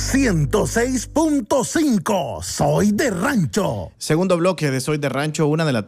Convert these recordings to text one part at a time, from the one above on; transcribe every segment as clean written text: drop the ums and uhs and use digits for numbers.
106.5. Soy de Rancho. Segundo bloque de Soy de Rancho,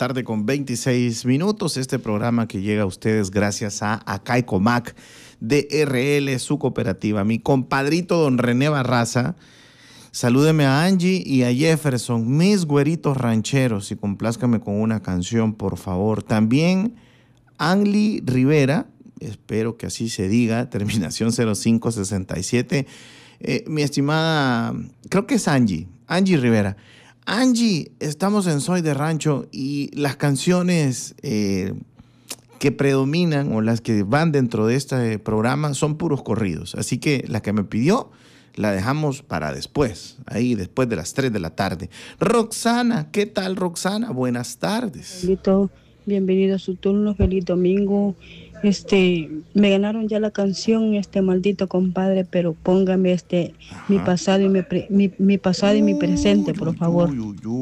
1:26 p.m. Este programa que llega a ustedes gracias a Acaicomac DRL, su cooperativa. Mi compadrito don René Barraza, salúdeme a Angie y a Jefferson, mis güeritos rancheros, y complázcame con una canción, por favor. También Angli Rivera, espero que así se diga, terminación 0567. Mi estimada, creo que es Angie Rivera. Angie, estamos en Soy de Rancho y las canciones que predominan o las que van dentro de este programa son puros corridos. Así que la que me pidió la dejamos para después, ahí después de las 3 de la tarde. Roxana, ¿qué tal, Roxana? Buenas tardes. Bienvenido a su turno, feliz domingo. Me ganaron ya la canción, maldito compadre, pero póngame mi pasado y mi pasado y mi presente, por favor.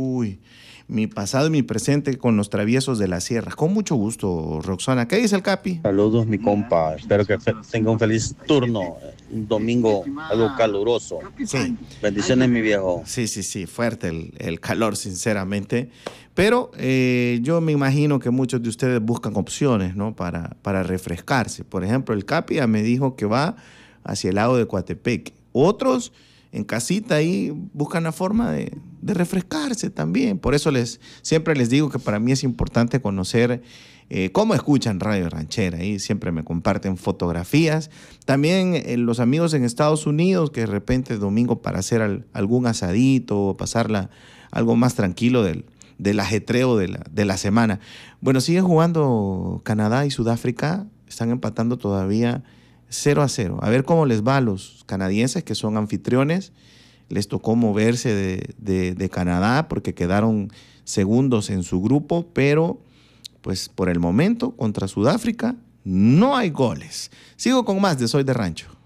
Mi pasado y mi presente con los Traviesos de la Sierra. Con mucho gusto, Roxana. ¿Qué dice el Capi? Saludos, mi compa. Espero que tenga un feliz turno. Un domingo algo caluroso. Sí. Bendiciones, mi viejo. Sí. Fuerte el calor, sinceramente. Pero yo me imagino que muchos de ustedes buscan opciones, ¿no? Para refrescarse. Por ejemplo, el Capi ya me dijo que va hacia el lado de Coatepeque. Otros en casita ahí buscan la forma de refrescarse también. Por eso siempre les digo que para mí es importante conocer cómo escuchan Radio Ranchera. Ahí siempre me comparten fotografías. También los amigos en Estados Unidos que de repente domingo para hacer algún asadito o pasarla algo más tranquilo del ajetreo de la semana. Bueno, siguen jugando Canadá y Sudáfrica. Están empatando todavía 0-0. A ver cómo les va a los canadienses, que son anfitriones. Les tocó moverse de Canadá porque quedaron segundos en su grupo, pero pues por el momento contra Sudáfrica no hay goles. Sigo con más de Soy de Rancho.